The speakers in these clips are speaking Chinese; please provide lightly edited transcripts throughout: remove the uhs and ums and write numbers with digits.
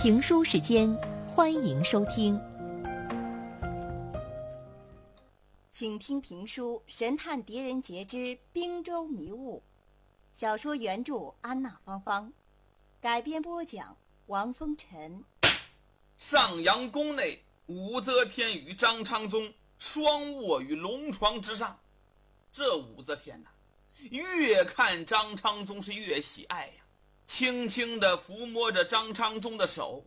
评书时间，欢迎收听。 请听评书《神探狄仁杰之滨州迷雾》，小说原著安娜芳芳，改编播讲王风尘。 上阳宫内，武则天与张昌宗双卧于龙床之上。这武则天越看张昌宗是越喜爱呀，轻轻地抚摸着张昌宗的手。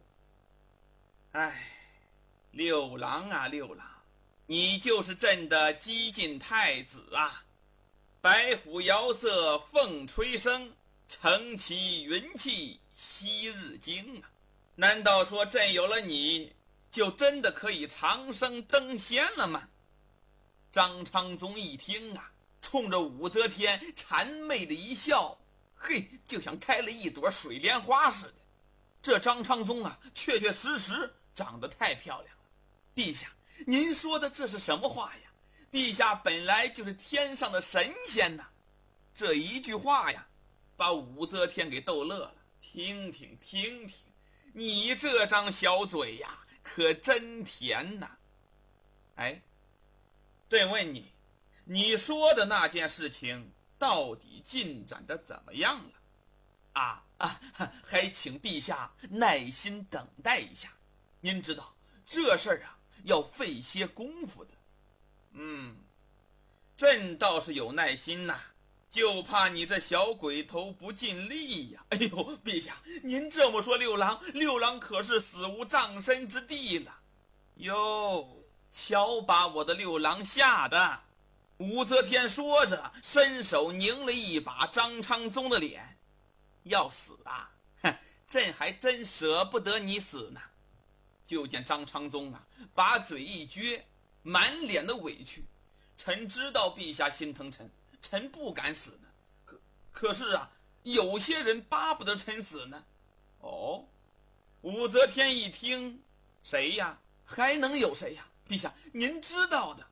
六郎啊六郎，你就是朕的激进太子啊！白虎遥瑟凤吹声，乘其云气夕日精啊！难道说朕有了你，就真的可以长生登仙了吗？张昌宗一听冲着武则天谄媚的一笑，就像开了一朵水莲花似的。这张昌宗确确实实长得太漂亮了。陛下，您说的这是什么话呀？陛下本来就是天上的神仙呐！这一句话把武则天给逗乐了。听听，你这张小嘴可真甜呐！朕问你，你说的那件事情到底进展得怎么样了？还请陛下耐心等待一下。您知道这事儿要费些功夫的。朕倒是有耐心就怕你这小鬼头不尽力呀！陛下，您这么说六郎可是死无葬身之地了。哟，瞧把我的六郎吓的！武则天说着，伸手拧了一把张昌宗的脸。要死朕还真舍不得你死呢。就见张昌宗把嘴一撅，满脸的委屈。臣知道陛下心疼臣，臣不敢死呢。可是有些人巴不得臣死呢。武则天一听，谁呀？还能有谁呀？陛下，您知道的。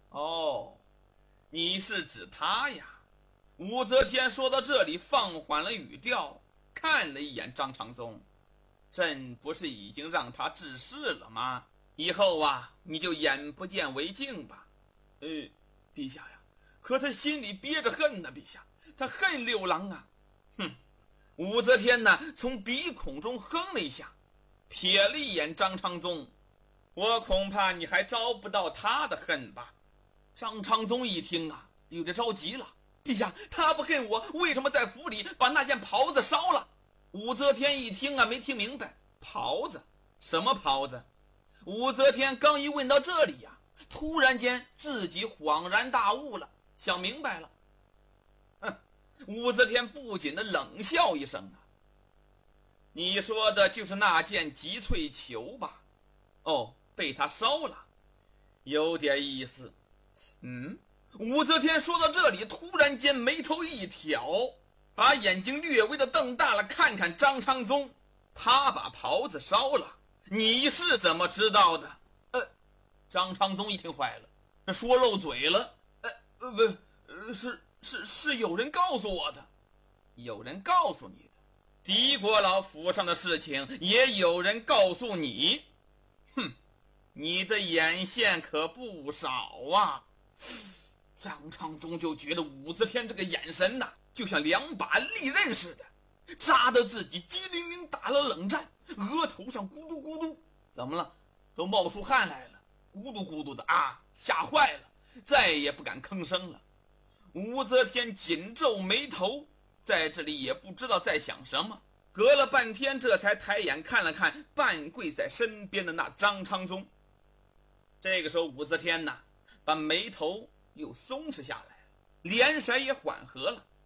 你是指他呀？武则天说到这里放缓了语调，看了一眼张昌宗。朕不是已经让他治世了吗？以后你就眼不见为净吧。陛下呀，可他心里憋着恨呢，陛下，他恨六郎武则天从鼻孔中哼了一下，瞥了一眼张昌宗。我恐怕你还招不到他的恨吧。张昌宗一听有点着急了。陛下，他不恨我，为什么在府里把那件袍子烧了？武则天一听没听明白。袍子？什么袍子？武则天刚一问到这里突然间自己恍然大悟了，想明白了。武则天不仅的冷笑一声你说的就是那件吉翠裘吧？被他烧了，有点意思。武则天说到这里，突然间眉头一挑，把眼睛略微的瞪大了，看看张昌宗。他把袍子烧了，你是怎么知道的？张昌宗一听坏了，这说漏嘴了。是有人告诉我的。有人告诉你的？狄国老府上的事情也有人告诉你？你的眼线可不少啊！张昌宗就觉得武则天这个眼神就像两把利刃似的，扎得自己机灵灵打了冷战，额头上咕嘟咕嘟，怎么了？都冒出汗来了，咕嘟咕嘟的吓坏了，再也不敢吭声了。武则天紧皱眉头，在这里也不知道在想什么，隔了半天这才抬眼看了看半跪在身边的那张昌宗。这个时候武则天把眉头又松弛下来，脸色也缓和了。